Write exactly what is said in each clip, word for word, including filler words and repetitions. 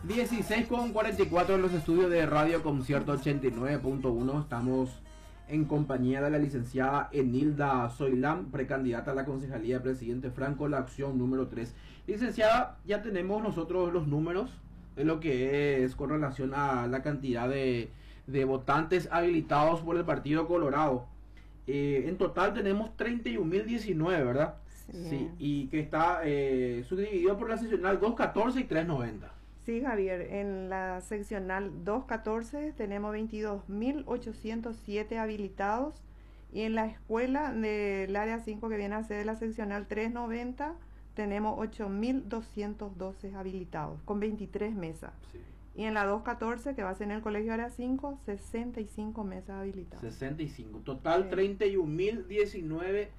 dieciséis con cuarenta y cuatro en los estudios de Radio Concierto ochenta y nueve punto uno. Estamos en compañía de la licenciada Enilda Zoilán, precandidata a la concejalía de Presidente Franco, la opción número tres. Licenciada, ya tenemos nosotros los números de lo que es con relación a la cantidad de, de votantes habilitados por el Partido Colorado. Eh, en total tenemos treinta y un mil diecinueve, ¿verdad? Sí. Sí, y que está eh, subdividido por la seccional doscientos catorce y trescientos noventa. Sí, Javier, en la seccional doscientos catorce tenemos veintidós mil ochocientos siete habilitados y en la escuela del área cinco que viene a ser de la seccional trescientos noventa tenemos ocho mil doscientos doce habilitados con veintitrés mesas. Sí. Y en la doscientos catorce que va a ser en el colegio área cinco, sesenta y cinco mesas habilitadas. sesenta y cinco, total Sí. treinta y un mil diecinueve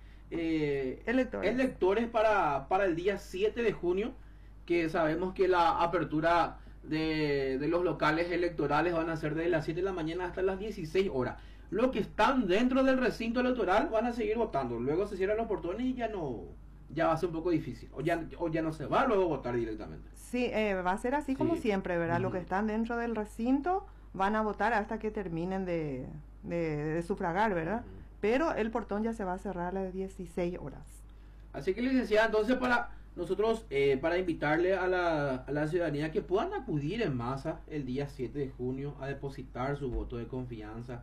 eh, Electores. electores para, para el día siete de junio, que sabemos que la apertura de, de los locales electorales van a ser desde las siete de la mañana hasta las dieciséis horas. Los que están dentro del recinto electoral van a seguir votando, luego se cierran los portones y ya no, ya va a ser un poco difícil, o ya, o ya no se va luego a votar directamente. Sí, eh, va a ser así Sí. como siempre, ¿verdad? Uh-huh. Los que están dentro del recinto van a votar hasta que terminen de, de, de sufragar, ¿verdad? Uh-huh. Pero el portón ya se va a cerrar a las dieciséis horas. Así que, licenciada, entonces para nosotros, eh, para invitarle a la, a la ciudadanía que puedan acudir en masa el día siete de junio a depositar su voto de confianza,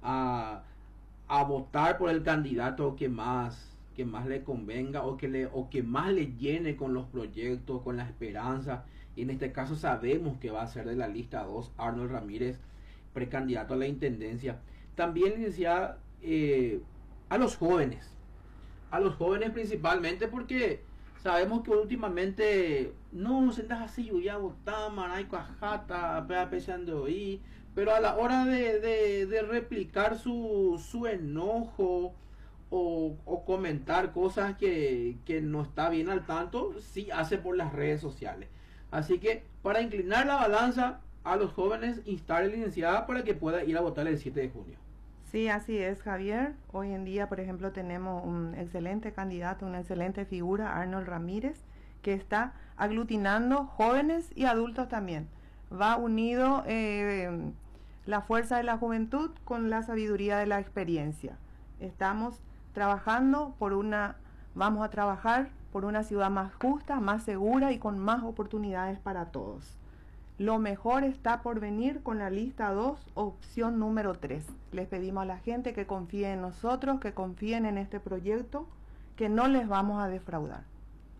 a, a votar por el candidato que más, que más le convenga o que, le, o que más le llene con los proyectos, con la esperanza. Y en este caso sabemos que va a ser de la lista dos, Arnold Ramírez, precandidato a la intendencia. También, licenciada, eh, a los jóvenes, a los jóvenes principalmente, porque sabemos que últimamente no se andas así, yo ya votar, maray, cuajata, pensando ahí, pero a la hora de, de, de replicar su, su enojo o, o comentar cosas que, que no está bien al tanto, sí hace por las redes sociales. Así que para inclinar la balanza a los jóvenes, instar a la licenciada para que pueda ir a votar el siete de junio. Sí, así es, Javier. Hoy en día, por ejemplo, tenemos un excelente candidato, una excelente figura, Arnold Ramírez, que está aglutinando jóvenes y adultos también. Va unido eh, la fuerza de la juventud con la sabiduría de la experiencia. Estamos trabajando por una, vamos a trabajar por una ciudad más justa, más segura y con más oportunidades para todos. Lo mejor está por venir con la lista dos, opción número tres. Les pedimos a la gente que confíe en nosotros, que confíen en este proyecto, que no les vamos a defraudar.